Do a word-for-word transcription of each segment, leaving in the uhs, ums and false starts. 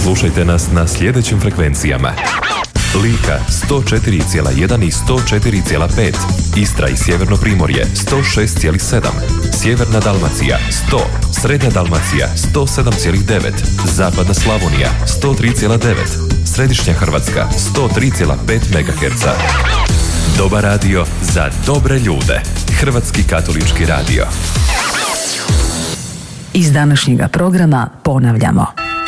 Slušajte nas na sljedećim frekvencijama: Lika sto četiri zarez jedan i sto četiri zarez pet, Istra i Sjeverno Primorje sto šest zarez sedam, Sjeverna Dalmacija sto, Srednja Dalmacija sto sedam zarez devet, Zapadna Slavonija sto tri zarez devet, Središnja Hrvatska sto tri zarez pet megaherca. Dobar radio za dobre ljude. Hrvatski katolički radio. Iz današnjega programa ponavljamo.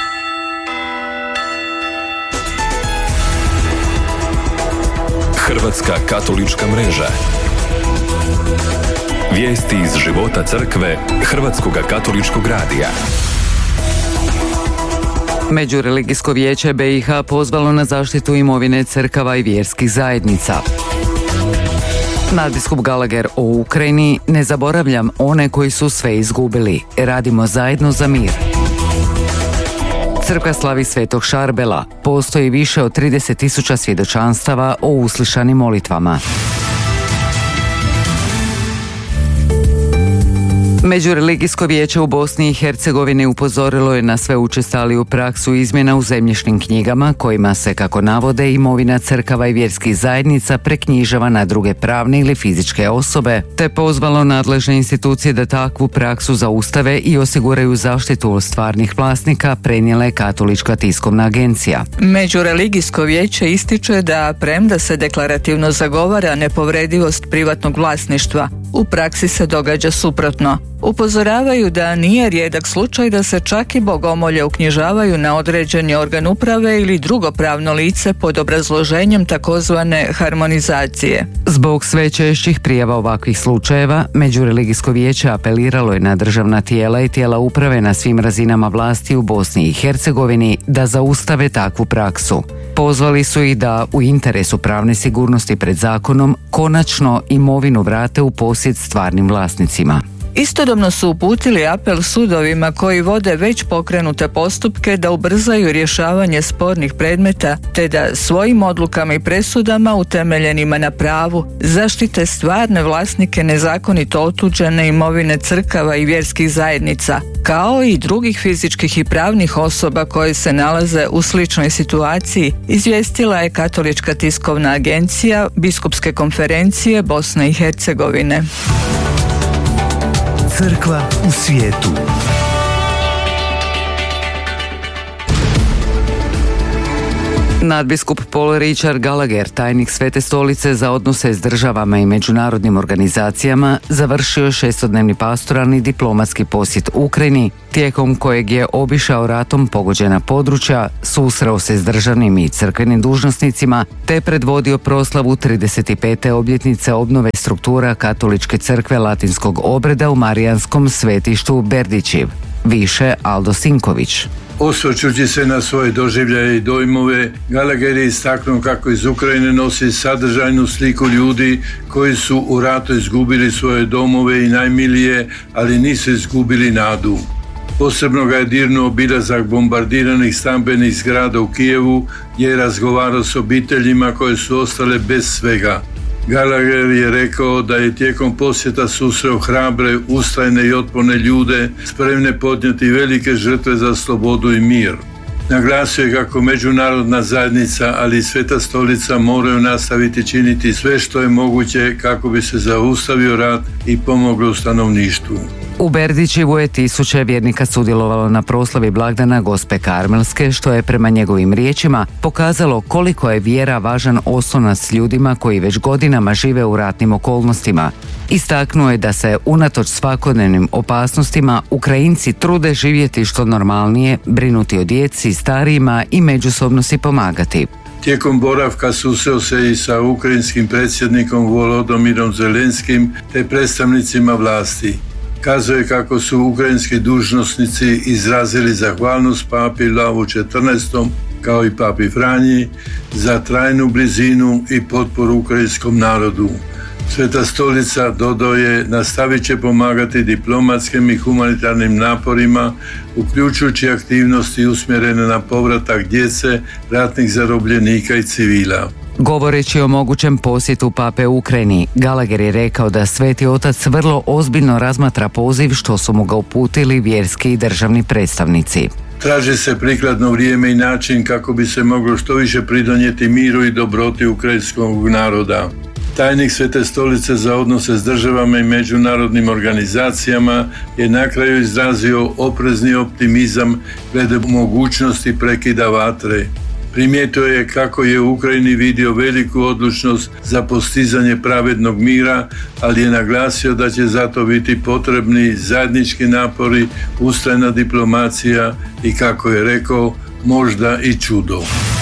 Hrvatska katolička mreža. Vijesti iz života crkve Hrvatskog katoličkog radija. Međureligijsko vijeće B i H pozvalo na zaštitu imovine crkava i vjerskih zajednica. Nadbiskup Gallagher o Ukrajini: ne zaboravljam one koji su sve izgubili. Radimo zajedno za mir. Crkva slavi Svetog Šarbela. Postoji više od trideset tisuća svjedočanstava o uslišanim molitvama. Međureligijsko vijeće u Bosni i Hercegovini upozorilo je na sve učestaliju praksu izmjena u zemljišnim knjigama kojima se, kako navode, imovina crkava i vjerskih zajednica preknjižava na druge pravne ili fizičke osobe, te pozvalo nadležne institucije da takvu praksu zaustave i osiguraju zaštitu stvarnih vlasnika, prenijela je Katolička tiskovna agencija. Međureligijsko vijeće ističe da, premda se deklarativno zagovara nepovredivost privatnog vlasništva, u praksi se događa suprotno. Upozoravaju da nije rijedak slučaj da se čak i bogomolje uknjižavaju na određeni organ uprave ili drugo pravno lice pod obrazloženjem takozvane harmonizacije. Zbog sve češćih prijava ovakvih slučajeva, Međureligijsko vijeće apeliralo je na državna tijela i tijela uprave na svim razinama vlasti u Bosni i Hercegovini da zaustave takvu praksu. Pozvali su ih da, u interesu pravne sigurnosti pred zakonom, konačno imovinu vrate u posjed stvarnim vlasnicima. Istodobno su uputili apel sudovima koji vode već pokrenute postupke da ubrzaju rješavanje spornih predmeta, te da svojim odlukama i presudama utemeljenima na pravu zaštite stvarne vlasnike nezakonito otuđene imovine crkava i vjerskih zajednica, kao i drugih fizičkih i pravnih osoba koje se nalaze u sličnoj situaciji, izvijestila je Katolička tiskovna agencija Biskupske konferencije Bosne i Hercegovine. Crkva u svijetu. Nadbiskup Paul Richard Gallagher, tajnik Svete stolice za odnose s državama i međunarodnim organizacijama, završio je šestodnevni pastoralni diplomatski posjet Ukrajini, tijekom kojeg je obišao ratom pogođena područja, susreo se s državnim i crkvenim dužnosnicima, te predvodio proslavu trideset pete obljetnice obnove struktura Katoličke crkve latinskog obreda u Marijanskom svetištu Berdičiv. Više Aldo Sinković. Osvrćući se na svoje doživljaje i dojmove, Gallagher je istaknuo kako iz Ukrajine nosi sadržajnu sliku ljudi koji su u ratu izgubili svoje domove i najmilije, ali nisu izgubili nadu. Posebno ga je dirnuo obilazak bombardiranih stambenih zgrada u Kijevu, gdje je razgovarao s obiteljima koje su ostale bez svega. Gallagher je rekao da je tijekom posjeta susreo hrabre, ustrajne i otporne ljude, spremne podnijeti velike žrtve za slobodu i mir. Naglasio je kako međunarodna zajednica, ali i Sveta stolica moraju nastaviti činiti sve što je moguće kako bi se zaustavio rat i pomoglo stanovništvu. U Berdičivu je tisuće vjernika sudjelovalo na proslavi blagdana Gospe Karmelske, što je prema njegovim riječima pokazalo koliko je vjera važan oslonac ljudima koji već godinama žive u ratnim okolnostima. Istaknuo je da se unatoč svakodnevnim opasnostima Ukrajinci trude živjeti što normalnije, brinuti o djeci, starijima i međusobno si pomagati. Tijekom boravka susreo se i sa ukrajinskim predsjednikom Volodomirom Zelenskim te predstavnicima vlasti. Kazao je kako su ukrajinski dužnosnici izrazili zahvalnost papi Lavu četrnaestom kao i papi Franji za trajnu blizinu i potporu ukrajinskom narodu. Sveta stolica, dodao je, nastavit će pomagati diplomatskim i humanitarnim naporima, uključujući aktivnosti usmjerene na povratak djece, ratnih zarobljenika i civila. Govoreći o mogućem posjetu pape u Ukrajini, Gallagher je rekao da Sveti Otac vrlo ozbiljno razmatra poziv što su mu ga uputili vjerski i državni predstavnici. Traži se prikladno vrijeme i način kako bi se moglo što više pridonijeti miru i dobroti ukrajinskog naroda. Tajnik Svete stolice za odnose s državama i međunarodnim organizacijama je na kraju izrazio oprezni optimizam glede mogućnosti prekida vatre. Primijetio je kako je u Ukrajini vidio veliku odlučnost za postizanje pravednog mira, ali je naglasio da će zato biti potrebni zajednički napori, ustrajna diplomacija i, kako je rekao, možda i čudo.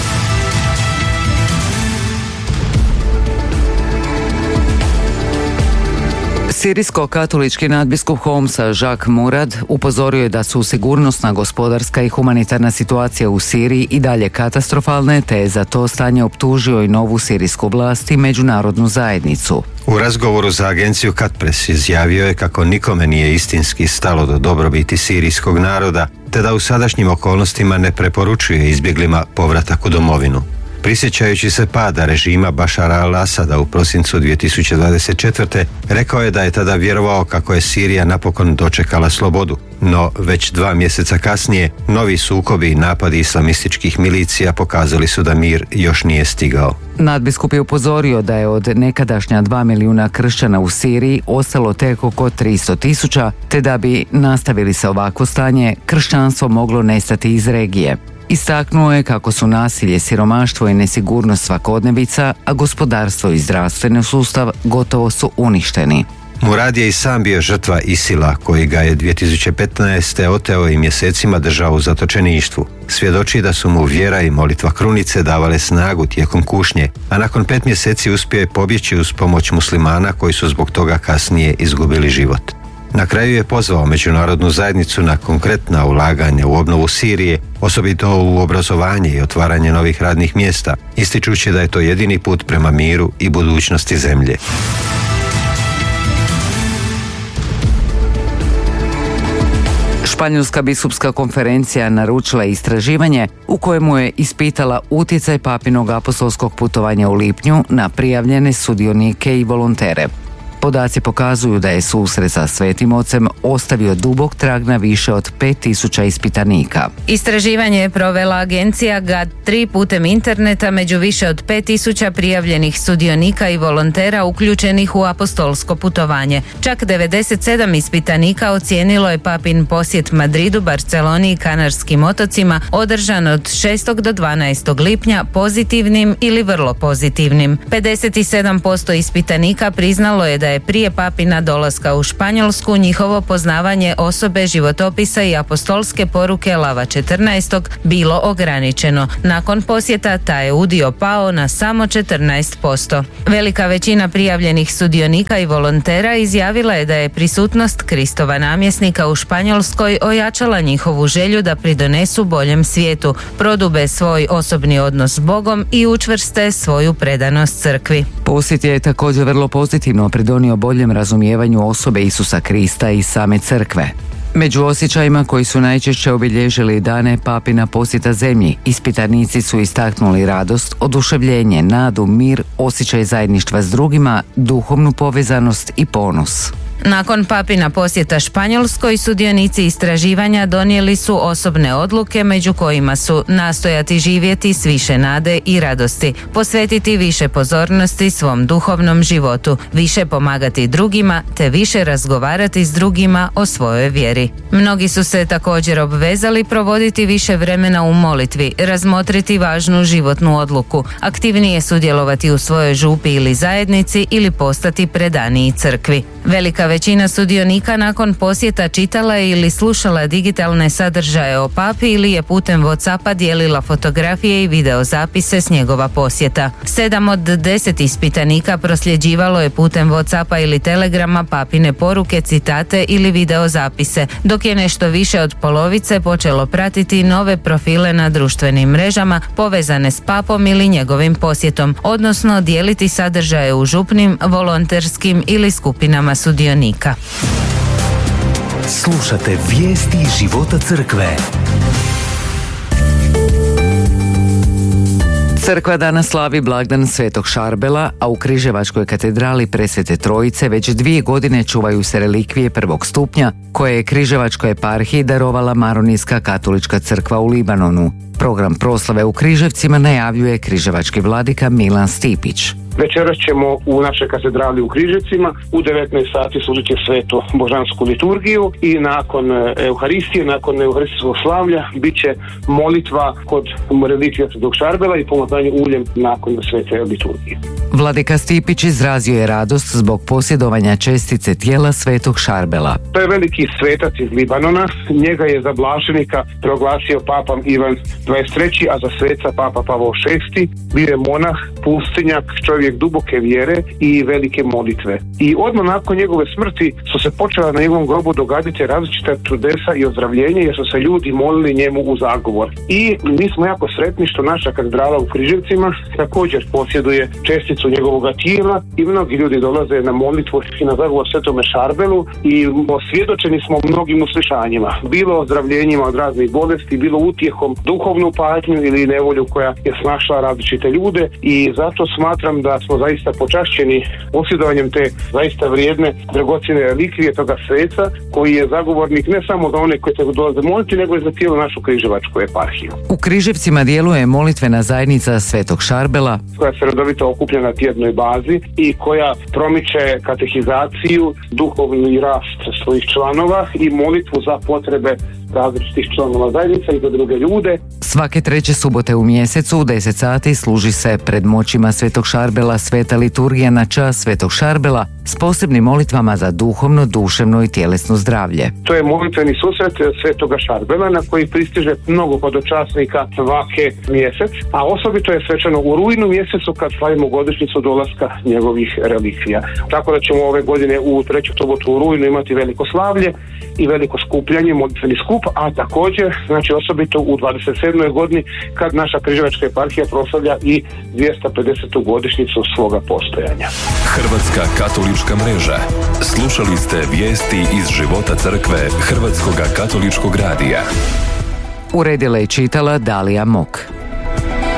Sirijsko-katolički nadbiskup Homsa Jacques Murad upozorio je da su sigurnosna, gospodarska i humanitarna situacija u Siriji i dalje katastrofalne, te je za to stanje optužio i novu sirijsku vlast i međunarodnu zajednicu. U razgovoru za agenciju Katpres izjavio je kako nikome nije istinski stalo do dobrobiti sirijskog naroda, te da u sadašnjim okolnostima ne preporučuje izbjeglima povratak u domovinu. Prisjećajući se pada režima Bašara al-Asada u prosincu dvije tisuće dvadeset četvrte. rekao je da je tada vjerovao kako je Sirija napokon dočekala slobodu, no već dva mjeseca kasnije novi sukobi i napadi islamističkih milicija pokazali su da mir još nije stigao. Nadbiskup je upozorio da je od nekadašnja dva milijuna kršćana u Siriji ostalo tek oko tristo tisuća, te da bi nastavili se ovako stanje, kršćanstvo moglo nestati iz regije. Istaknuo je kako su nasilje, siromaštvo i nesigurnost svakodnevica, a gospodarstvo i zdravstveni sustav gotovo su uništeni. Murad je i sam bio žrtva Isila, koji ga je dvije tisuće petnaeste. oteo i mjesecima držao u zatočeništvu. Svjedoči da su mu vjera i molitva krunice davale snagu tijekom kušnje, a nakon pet mjeseci uspio je pobjeći uz pomoć muslimana koji su zbog toga kasnije izgubili život. Na kraju je pozvao međunarodnu zajednicu na konkretna ulaganja u obnovu Sirije, osobito u obrazovanje i otvaranje novih radnih mjesta, ističući da je to jedini put prema miru i budućnosti zemlje. Španjolska biskupska konferencija naručila istraživanje u kojemu je ispitala utjecaj papinog apostolskog putovanja u lipnju na prijavljene sudionike i volontere. Podaci pokazuju da je susret sa Svetim Ocem ostavio dubok trag na više od pet tisuća ispitanika. Istraživanje je provela agencija G A D tri putem interneta među više od pet tisuća prijavljenih sudionika i volontera uključenih u apostolsko putovanje. Čak devedeset sedam ispitanika ocijenilo je papin posjet Madridu, Barceloni i Kanarskim otocima održan od šestog do dvanaestog lipnja pozitivnim ili vrlo pozitivnim. pedeset sedam posto ispitanika priznalo je da je prije papina dolaska u Španjolsku njihovo poznavanje osobe, životopisa i apostolske poruke Lava četrnaestog bilo ograničeno. Nakon posjeta taj je udio pao na samo četrnaest posto. Velika većina prijavljenih sudionika i volontera izjavila je da je prisutnost Kristova namjesnika u Španjolskoj ojačala njihovu želju da pridonesu boljem svijetu, prodube svoj osobni odnos s Bogom i učvrste svoju predanost crkvi. Posjet je također vrlo pozitivno pridonio boljem razumijevanju osobe Isusa Krista i same crkve. Među osjećajima koji su najčešće obilježili dane papina posjeta zemlji, ispitanici su istaknuli radost, oduševljenje, nadu, mir, osjećaj zajedništva s drugima, duhovnu povezanost i ponos. Nakon papina posjeta Španjolskoj, sudionici istraživanja donijeli su osobne odluke među kojima su nastojati živjeti s više nade i radosti, posvetiti više pozornosti svom duhovnom životu, više pomagati drugima te više razgovarati s drugima o svojoj vjeri. Mnogi su se također obvezali provoditi više vremena u molitvi, razmotriti važnu životnu odluku, aktivnije sudjelovati u svojoj župi ili zajednici ili postati predaniji crkvi. Velika većina sudionika nakon posjeta čitala ili slušala digitalne sadržaje o papi ili je putem WhatsAppa dijelila fotografije i videozapise s njegova posjeta. Sedam od deset ispitanika prosljeđivalo je putem WhatsAppa ili Telegrama papine poruke, citate ili videozapise, dok je nešto više od polovice počelo pratiti nove profile na društvenim mrežama povezane s papom ili njegovim posjetom, odnosno dijeliti sadržaje u župnim, volonterskim ili skupinama sudionika. Slušate vijesti iz života crkve. Crkva danas slavi blagdan Svetog Šarbela, a u Križevačkoj katedrali Presvete Trojice već dvije godine čuvaju se relikvije prvog stupnja koje je Križevačkoj eparhiji darovala Maronijska katolička crkva u Libanonu. Program proslave u Križevcima najavljuje križevački vladika Milan Stipić. Večeras ćemo u našoj katedrali u Križevcima u devetnaest sati služiti svetu božansku liturgiju i nakon Euharistije, nakon euharistijskog slavlja bit će molitva kod relikvija Svetog Šarbela i pomazanje uljem nakon svete liturgije. Vladika Stipić izrazio je radost zbog posjedovanja čestice tijela Svetog Šarbela. To je veliki svetac iz Libanona, njega je za blaženika proglasio papam Ivan dvadeset treći, a za sveca papa Pavao šesti. Bio je monah, pustinjak, čovjek duboke vjere i velike molitve. I odmah nakon njegove smrti su se počela na njegovom grobu događati različita čudesa i ozdravljenja jer su se ljudi molili njemu u zagovor. I mi smo jako sretni što naša katedrala u Križevcima također posjeduje česticu njegovoga tijela i mnogi ljudi dolaze na molitvu i na zagovor Svetome Šarbelu i osvjedočeni smo mnogim uslišanjima. Bilo ozdravljenjima od raznih bolesti, bilo utjehom duhovnu patnju ili nevolju koja je snašla različite ljude i zato smatram da smo zaista počašćeni posjedovanjem te zaista vrijedne dragocjene relikvije toga sveca koji je zagovornik ne samo za one koji se dolaze moliti, nego i za cijelu našu križevačku eparhiju. U Križevcima djeluje molitvena zajednica Svetog Šarbela koja se redovito okuplja na tjednoj bazi i koja promiče katehizaciju, duhovni rast svojih članova i molitvu za potrebe različitih članova zajednica i za druge ljude. Svake treće subote u mjesecu u deset sati služi se pred moćima Svetog Šarbela sveta liturgija na čast Svetog Šarbela s posebnim molitvama za duhovno, duševno i tjelesno zdravlje. To je molitveni susret Svetoga Šarbela na koji pristiže mnogo hodočasnika svake mjesec, a osobito je svečano u rujnu mjesecu kad slavimo godišnjicu dolaska njegovih relikvija. Tako da ćemo ove godine u treću subotu u rujnu imati veliko slavlje i veliko skupljanje, molitveni skup, a također znači osobito u dvadeset sedmoj godini kad naša križevačka eparhija proslavlja i dvjesto pedesetu godišnjicu svoga postojanja. Hrvatska katolička mreža. Slušali ste vijesti iz života crkve Hrvatskoga katoličkog radija. Uredila i čitala Dalija Mok.